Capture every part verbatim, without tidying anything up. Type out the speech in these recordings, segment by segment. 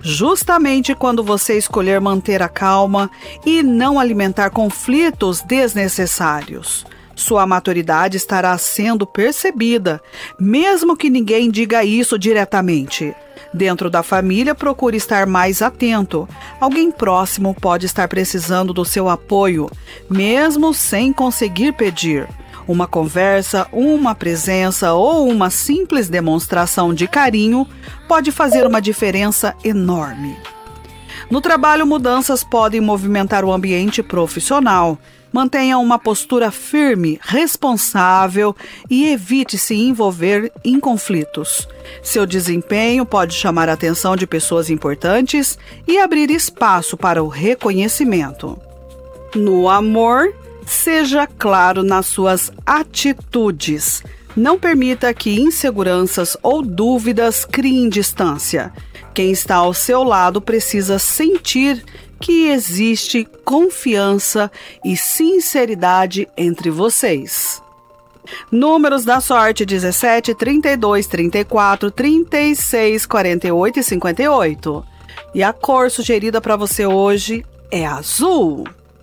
justamente quando você escolher manter a calma e não alimentar conflitos desnecessários. Sua maturidade estará sendo percebida, mesmo que ninguém diga isso diretamente. Dentro da família, procure estar mais atento. Alguém próximo pode estar precisando do seu apoio, mesmo sem conseguir pedir. Uma conversa, uma presença ou uma simples demonstração de carinho pode fazer uma diferença enorme. No trabalho, mudanças podem movimentar o ambiente profissional. Mantenha uma postura firme, responsável e evite se envolver em conflitos. Seu desempenho pode chamar a atenção de pessoas importantes e abrir espaço para o reconhecimento. No amor, seja claro nas suas atitudes. Não permita que inseguranças ou dúvidas criem distância. Quem está ao seu lado precisa sentir que existe confiança e sinceridade entre vocês. Números da sorte: dezessete, trinta e dois, trinta e quatro, trinta e seis, quarenta e oito e cinquenta e oito. E a cor sugerida para você hoje é azul.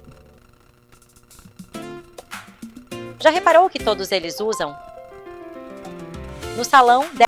Já reparou que todos eles usam? No salão... De...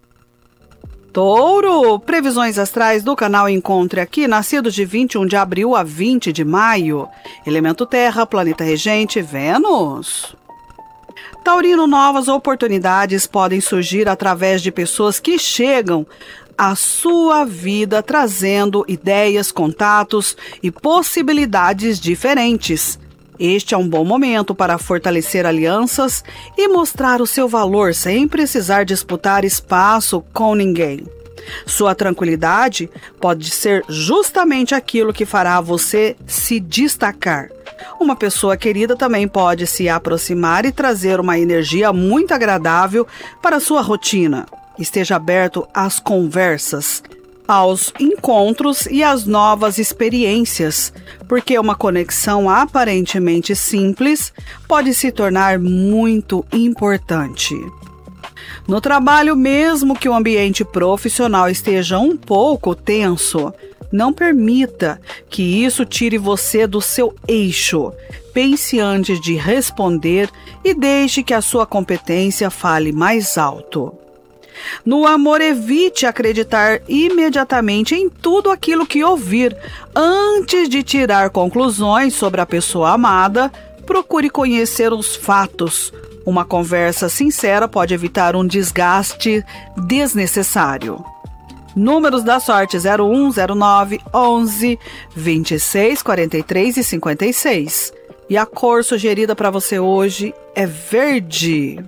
Touro, previsões astrais do canal Encontre Aqui, nascidos de vinte e um de abril a vinte de maio. Elemento terra, planeta regente, Vênus. Taurino, novas oportunidades podem surgir através de pessoas que chegam à sua vida trazendo ideias, contatos e possibilidades diferentes. Este é um bom momento para fortalecer alianças e mostrar o seu valor sem precisar disputar espaço com ninguém. Sua tranquilidade pode ser justamente aquilo que fará você se destacar. Uma pessoa querida também pode se aproximar e trazer uma energia muito agradável para a sua rotina. Esteja aberto às conversas, aos encontros e às novas experiências, porque uma conexão aparentemente simples pode se tornar muito importante. No trabalho, mesmo que o ambiente profissional esteja um pouco tenso, não permita que isso tire você do seu eixo. Pense antes de responder e deixe que a sua competência fale mais alto. No amor, evite acreditar imediatamente em tudo aquilo que ouvir. Antes de tirar conclusões sobre a pessoa amada, procure conhecer os fatos. Uma conversa sincera pode evitar um desgaste desnecessário. Números da sorte: zero um, zero nove, onze, vinte e seis, quarenta e três e cinquenta e seis. E a cor sugerida para você hoje é verde.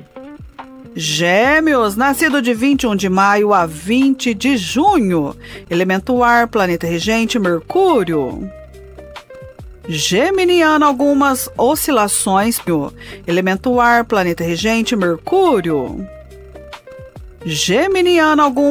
Gêmeos, nascido de vinte e um de maio a vinte de junho. Elemento ar, planeta regente, Mercúrio. Geminiano, algumas oscilações. Elemento ar, planeta regente, Mercúrio. Geminiano, algumas